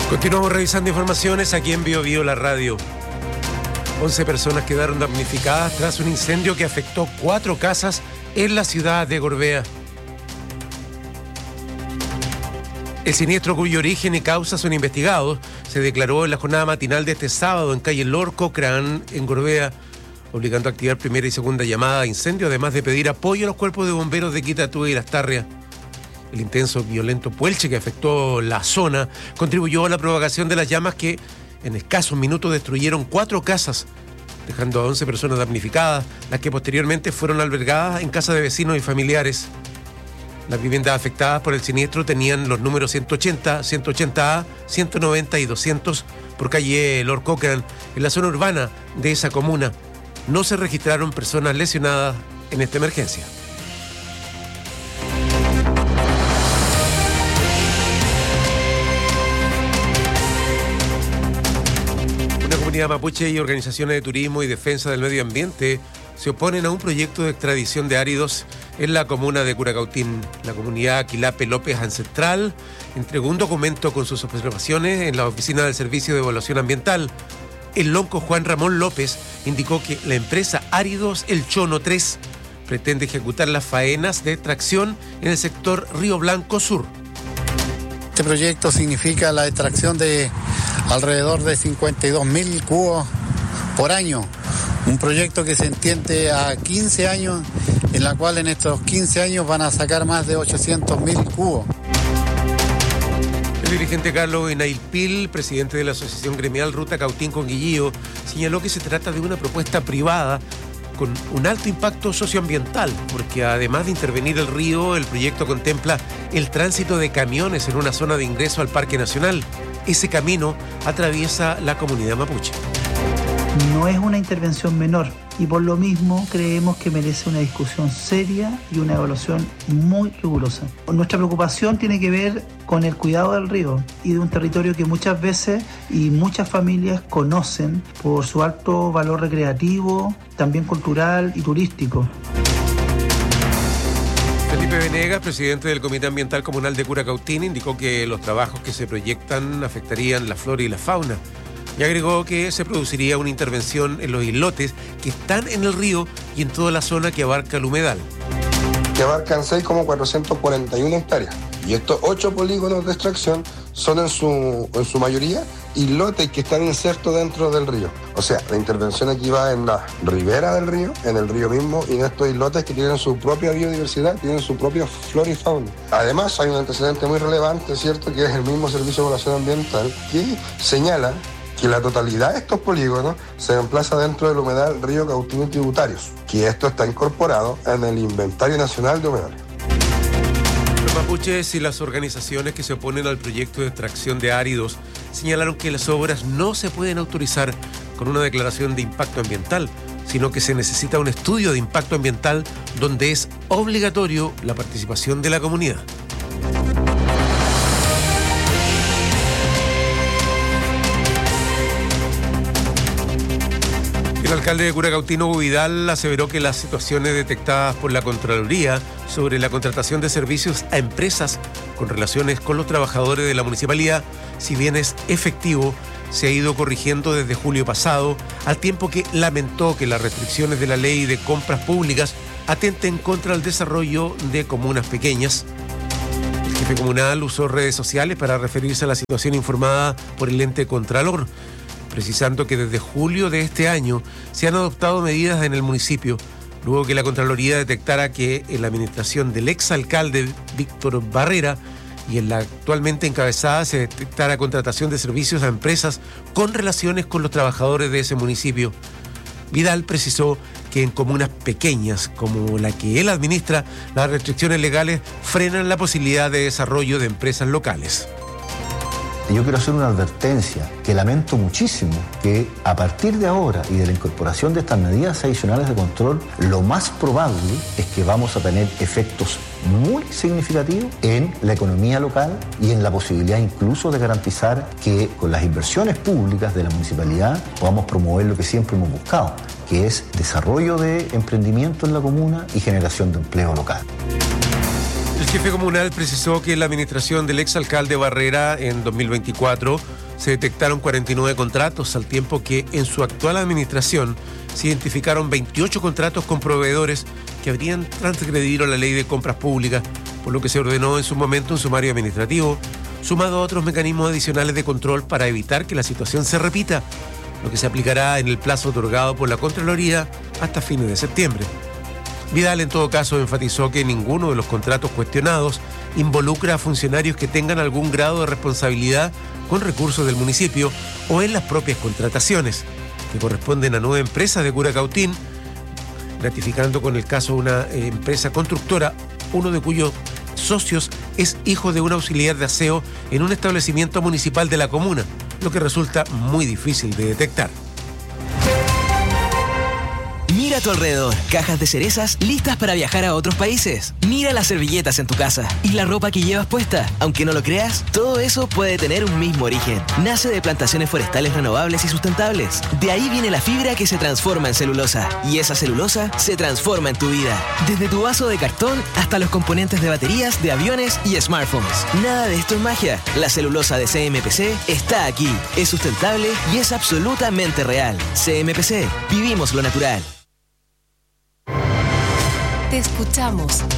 Continuamos revisando informaciones aquí en Bio Bio, la radio. 11 personas quedaron damnificadas tras un incendio que afectó 4 casas en la ciudad de Gorbea. El siniestro, cuyo origen y causa son investigados, se declaró en la jornada matinal de este sábado en calle Lord Cochrane, en Gorbea, obligando a activar primera y segunda llamada a incendio, además de pedir apoyo a los cuerpos de bomberos de Quitatua y Las Tarrias. El intenso, violento puelche que afectó la zona contribuyó a la propagación de las llamas que en escasos minutos destruyeron 4 casas, dejando a 11 personas damnificadas, las que posteriormente fueron albergadas en casas de vecinos y familiares. Las viviendas afectadas por el siniestro tenían los números 180, 180A, 190 y 200 por calle Lord Cochrane, en la zona urbana de esa comuna. No se registraron personas lesionadas en esta emergencia. Una comunidad mapuche y organizaciones de turismo y defensa del medio ambiente se oponen a un proyecto de extradición de áridos en la comuna de Curacautín. La comunidad Quilape López Ancestral entregó un documento con sus observaciones en la oficina del Servicio de Evaluación Ambiental. El lonco Juan Ramón López indicó que la empresa Áridos El Chono 3 pretende ejecutar las faenas de extracción en el sector Río Blanco Sur. Este proyecto significa la extracción de alrededor de 52.000 cubos por año. Un proyecto que se entiende a 15 años, en la cual en estos 15 años van a sacar más de 800.000 cubos. El dirigente Carlos Enailpil, presidente de la Asociación Gremial Ruta Cautín Conguillío, señaló que se trata de una propuesta privada con un alto impacto socioambiental, porque además de intervenir el río, el proyecto contempla el tránsito de camiones en una zona de ingreso al Parque Nacional. Ese camino atraviesa la comunidad mapuche. No es una intervención menor y por lo mismo creemos que merece una discusión seria y una evaluación muy rigurosa. Nuestra preocupación tiene que ver con el cuidado del río y de un territorio que muchas veces y muchas familias conocen por su alto valor recreativo, también cultural y turístico. Felipe Venegas, presidente del Comité Ambiental Comunal de Curacautín, indicó que los trabajos que se proyectan afectarían la flora y la fauna. Y agregó que se produciría una intervención en los islotes que están en el río y en toda la zona que abarca el humedal. Que abarcan 6,441 hectáreas. Y estos 8 polígonos de extracción son en su mayoría islotes que están insertos dentro del río. O sea, la intervención aquí va en la ribera del río, en el río mismo, y en estos islotes que tienen su propia biodiversidad, tienen su propia flora y fauna. Además, hay un antecedente muy relevante, ¿cierto?, que es el mismo Servicio de Evaluación Ambiental, que señala que la totalidad de estos polígonos se emplaza dentro del humedal Río Cautín y Tributarios, que esto está incorporado en el Inventario Nacional de Humedales. Los mapuches y las organizaciones que se oponen al proyecto de extracción de áridos señalaron que las obras no se pueden autorizar con una declaración de impacto ambiental, sino que se necesita un estudio de impacto ambiental donde es obligatorio la participación de la comunidad. El alcalde de Curacautín, Hugo Vidal, aseveró que las situaciones detectadas por la Contraloría sobre la contratación de servicios a empresas con relaciones con los trabajadores de la municipalidad, si bien es efectivo, se ha ido corrigiendo desde julio pasado, al tiempo que lamentó que las restricciones de la ley de compras públicas atenten contra el desarrollo de comunas pequeñas. El jefe comunal usó redes sociales para referirse a la situación informada por el ente Contralor, precisando que desde julio de este año se han adoptado medidas en el municipio, luego que la Contraloría detectara que en la administración del exalcalde Víctor Barrera y en la actualmente encabezada se detectara contratación de servicios a empresas con relaciones con los trabajadores de ese municipio. Vidal precisó que en comunas pequeñas como la que él administra, las restricciones legales frenan la posibilidad de desarrollo de empresas locales. Yo quiero hacer una advertencia que lamento muchísimo que a partir de ahora y de la incorporación de estas medidas adicionales de control, lo más probable es que vamos a tener efectos muy significativos en la economía local y en la posibilidad incluso de garantizar que con las inversiones públicas de la municipalidad podamos promover lo que siempre hemos buscado, que es desarrollo de emprendimiento en la comuna y generación de empleo local. El jefe comunal precisó que en la administración del exalcalde Barrera en 2024 se detectaron 49 contratos, al tiempo que en su actual administración se identificaron 28 contratos con proveedores que habrían transgredido la ley de compras públicas, por lo que se ordenó en su momento un sumario administrativo, sumado a otros mecanismos adicionales de control para evitar que la situación se repita, lo que se aplicará en el plazo otorgado por la Contraloría hasta fines de septiembre. Vidal, en todo caso, enfatizó que ninguno de los contratos cuestionados involucra a funcionarios que tengan algún grado de responsabilidad con recursos del municipio o en las propias contrataciones, que corresponden a 9 empresas de Curacautín, ratificando con el caso una empresa constructora, uno de cuyos socios es hijo de un auxiliar de aseo en un establecimiento municipal de la comuna, lo que resulta muy difícil de detectar. Mira a tu alrededor, cajas de cerezas listas para viajar a otros países. Mira las servilletas en tu casa y la ropa que llevas puesta. Aunque no lo creas, todo eso puede tener un mismo origen. Nace de plantaciones forestales renovables y sustentables. De ahí viene la fibra que se transforma en celulosa. Y esa celulosa se transforma en tu vida. Desde tu vaso de cartón hasta los componentes de baterías, de aviones y smartphones. Nada de esto es magia. La celulosa de CMPC está aquí. Es sustentable y es absolutamente real. CMPC. Vivimos lo natural. Te escuchamos.